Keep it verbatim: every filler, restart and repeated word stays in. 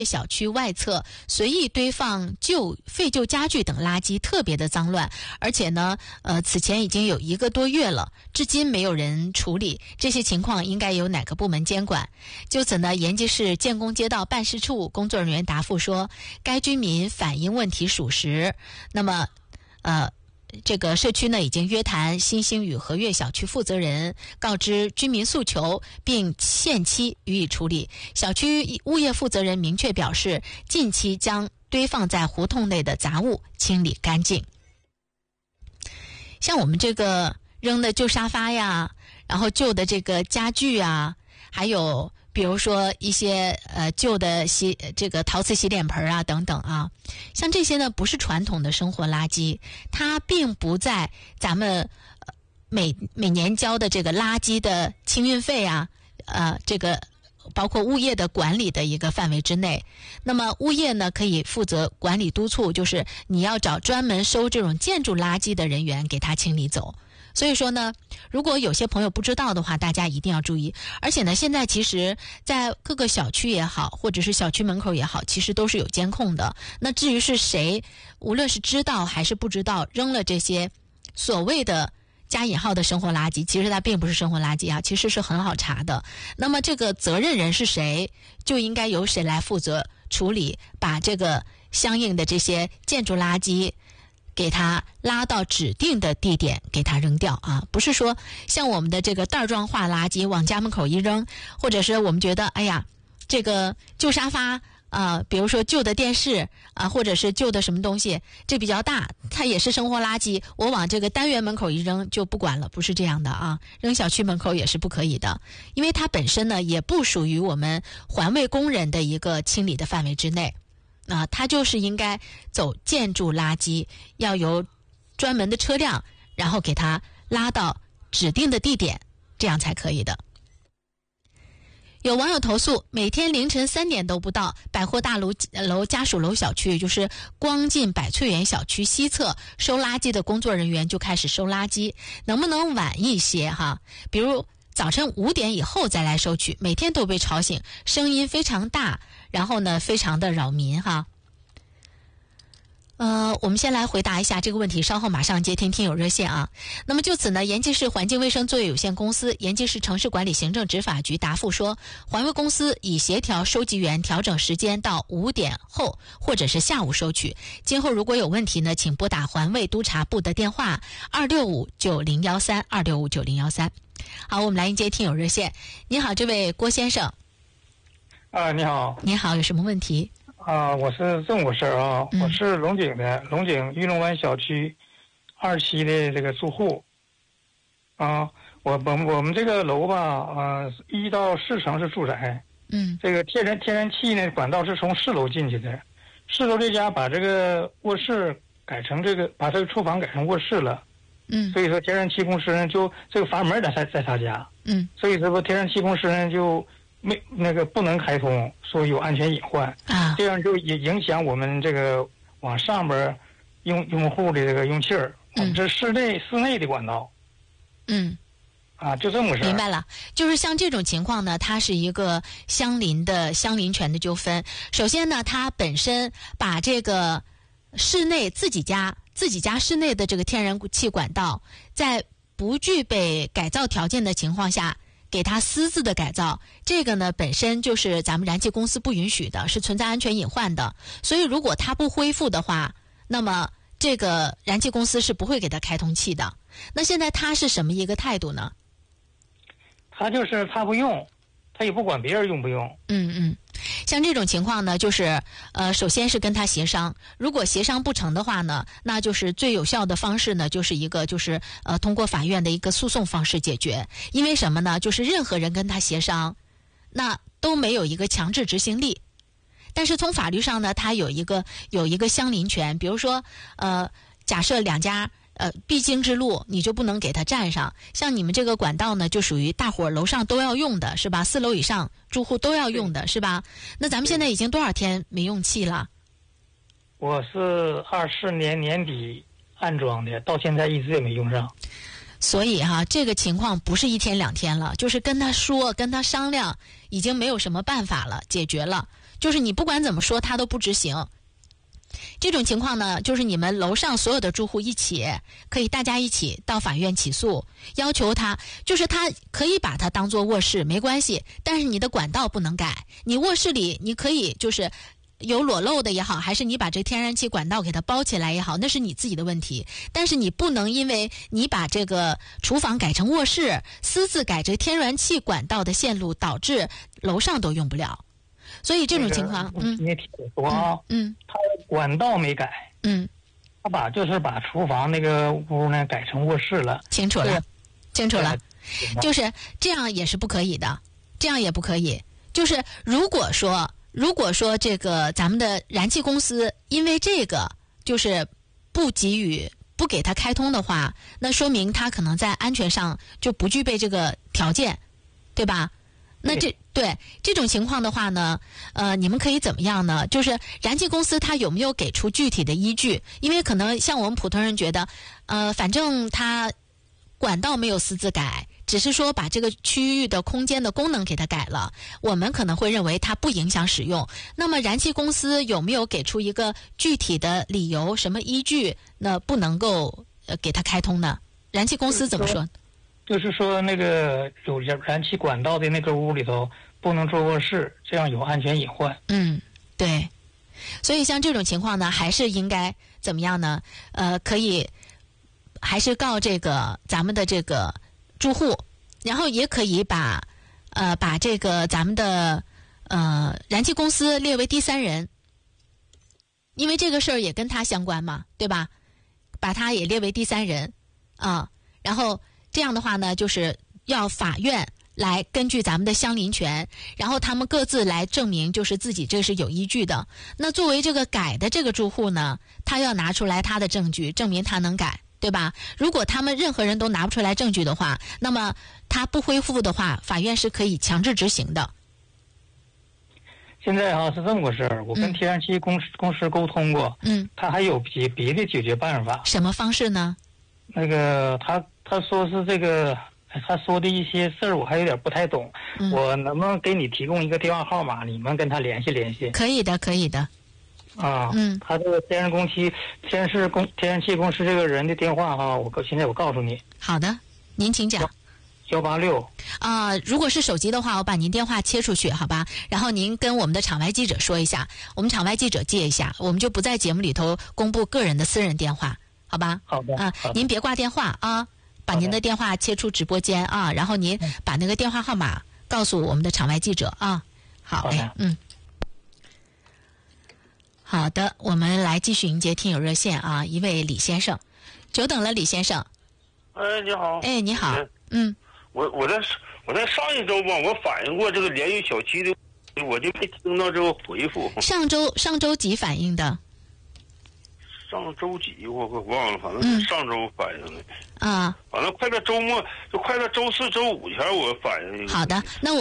小区外侧随意堆放旧废旧家具等垃圾特别的脏乱，而且呢，呃，此前已经有一个多月了，至今没有人处理。这些情况应该由哪个部门监管？就此呢，延吉市建工街道办事处工作人员答复说，该居民反映问题属实。那么，呃。这个社区呢已经约谈新兴与和悦小区负责人，告知居民诉求，并限期予以处理。小区物业负责人明确表示，近期将堆放在胡同内的杂物清理干净。像我们这个扔的旧沙发呀，然后旧的这个家具啊，还有比如说一些呃旧的洗这个陶瓷洗脸盆啊等等啊，像这些呢不是传统的生活垃圾，它并不在咱们每每年交的这个垃圾的清运费啊，呃这个包括物业的管理的一个范围之内。那么物业呢可以负责管理督促，就是你要找专门收这种建筑垃圾的人员给它清理走。所以说呢，如果有些朋友不知道的话，大家一定要注意。而且呢，现在其实在各个小区也好，或者是小区门口也好，其实都是有监控的。那至于是谁，无论是知道还是不知道，扔了这些所谓的加引号的生活垃圾，其实它并不是生活垃圾啊，其实是很好查的。那么这个责任人是谁，就应该由谁来负责处理，把这个相应的这些建筑垃圾给它拉到指定的地点给它扔掉啊，不是说像我们的这个袋装化垃圾往家门口一扔，或者是我们觉得哎呀这个旧沙发啊、呃，比如说旧的电视啊、呃，或者是旧的什么东西，这比较大，它也是生活垃圾，我往这个单元门口一扔就不管了，不是这样的啊，扔小区门口也是不可以的，因为它本身呢也不属于我们环卫工人的一个清理的范围之内。啊，它就是应该走建筑垃圾，要由专门的车辆，然后给它拉到指定的地点，这样才可以的。有网友投诉，每天凌晨三点都不到，百货大楼楼家属楼小区，就是光进百翠园小区西侧收垃圾的工作人员就开始收垃圾，能不能晚一些哈？比如早晨五点以后再来收取，每天都被吵醒，声音非常大，然后呢非常的扰民哈。呃，我们先来回答一下这个问题，稍后马上接听听友热线啊。那么就此呢，延吉市环境卫生作业有限公司、延吉市城市管理行政执法局答复说，环卫公司已协调收集员调整时间到五点后或者是下午收取。今后如果有问题呢，请拨打环卫督察部的电话二六五九零幺三二六五九零幺三。好，我们来迎接听友热线。你好，这位郭先生。 啊，你好。 你好，有什么问题？ 啊，我是这么回事啊， 嗯、 我是龙井的，龙井玉龙湾小区二期的这个住户。啊，我我我们这个楼吧，呃，一到四层是住宅。 嗯。 这个天然天然气呢，管道是从四楼进去的。四楼这家把这个卧室改成这个，把这个厨房改成卧室了。 嗯。 所以说天然气公司呢，就这个阀门在在在他家。 嗯。 所以说天然气公司呢就没那个不能开通，说有安全隐患啊， 这样就也影响我们这个往上边用用户的这个用气儿。我们这室内室内的管道。 嗯。 啊，就这么事。 明白了，就是像这种情况呢，它是一个相邻的相邻权的纠纷。首先呢，它本身把这个室内自己家自己家室内的这个天然气管道，在不具备改造条件的情况下，给它私自的改造，这个呢本身就是咱们燃气公司不允许的，是存在安全隐患的。所以如果它不恢复的话，那么这个燃气公司是不会给它开通气的。那现在他是什么一个态度呢？ 他就是他不用，他也不管别人用不用。 嗯嗯，像这种情况呢，就是呃，首先是跟他协商，如果协商不成的话呢，那就是最有效的方式呢，就是一个就是呃，通过法院的一个诉讼方式解决。因为什么呢？就是任何人跟他协商，那都没有一个强制执行力。但是从法律上呢，它有一个有一个相邻权，比如说呃，假设两家。呃，必经之路你就不能给它占上。像你们这个管道呢，就属于大伙儿楼上都要用的，是吧？四楼以上住户都要用的，是吧？那咱们现在已经多少天没用气了？ 我是二四年年底安装的，到现在一直也没用上。 所以哈、啊，这个情况不是一天两天了，就是跟他说、跟他商量，已经没有什么办法了，解决了。 就是你不管怎么说，他都不执行。这种情况呢，就是你们楼上所有的住户一起，可以大家一起到法院起诉，要求他，就是他可以把它当做卧室没关系，但是你的管道不能改。你卧室里你可以就是有裸露的也好，还是你把这天然气管道给它包起来也好，那是你自己的问题。但是你不能因为你把这个厨房改成卧室，私自改这天然气管道的线路，导致楼上都用不了。所以这种情况，嗯， 你听我说啊， 嗯， 他管道没改， 嗯， 他把就是把厨房那个屋呢改成卧室了， 清楚了，清楚了， 对就是这样也是不可以的，这样也不可以。就是如果说，如果说这个咱们的燃气公司因为这个就是不给予不给他开通的话，那说明他可能在安全上就不具备这个条件，对吧？那这对这种情况的话呢，呃，你们可以怎么样呢？就是燃气公司它有没有给出具体的依据？因为可能像我们普通人觉得，呃，反正它管道没有私自改，只是说把这个区域的空间的功能给它改了，我们可能会认为它不影响使用。那么燃气公司有没有给出一个具体的理由，什么依据，那不能够呃给它开通呢？燃气公司怎么说？ 就是说，那个有燃气管道的那个屋里头不能做卧室，这样有安全隐患。 嗯，对。所以像这种情况呢，还是应该怎么样呢？呃，可以还是告这个咱们的这个住户，然后也可以把呃把这个咱们的呃燃气公司列为第三人，因为这个事儿也跟他相关嘛，对吧？把他也列为第三人啊，然后。这样的话呢，就是要法院来根据咱们的相邻权，然后他们各自来证明，就是自己这是有依据的。那作为这个改的这个住户呢，他要拿出来他的证据，证明他能改，对吧？如果他们任何人都拿不出来证据的话，那么他不恢复的话，法院是可以强制执行的。 现在啊是这么个事儿，我跟天然气公司、嗯、公司沟通过， 嗯， 他还有别别的解决办法。 什么方式呢？ 那个他他说是这个，他说的一些事儿我还有点不太懂，嗯、我能不能给你提供一个电话号码，你们跟他联系联系？ 可以的，可以的。 啊， 嗯， 他这个天然公司、天然气公、天然气公司这个人的电话哈，我现在我告诉你。 好的，您请讲。 幺八六啊，如果是手机的话，我把您电话切出去，好吧？然后您跟我们的场外记者说一下，我们场外记者接一下，我们就不在节目里头公布个人的私人电话。好吧， 好的啊，您别挂电话啊，把您的电话切出直播间啊，然后您把那个电话号码告诉我们的场外记者啊。好嘞，嗯，好的，我们来继续迎接听友热线啊，一位李先生，久等了，李先生。 哎，你好。 哎，你好。嗯。 我我在我在上一周吧，我反映过这个联谊小区的，我就没听到这个回复。 上周上周几反映的？ 上周几我我忘了，反正是上周反映的。 啊、嗯。 反正快到周末，就快到周四周五前我反映。 好的，那我。